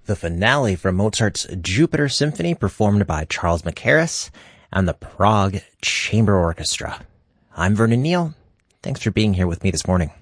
the finale from Mozart's Jupiter Symphony performed by Charles Mackerras and the Prague Chamber Orchestra. I'm Vernon Neal. Thanks for being here with me this morning.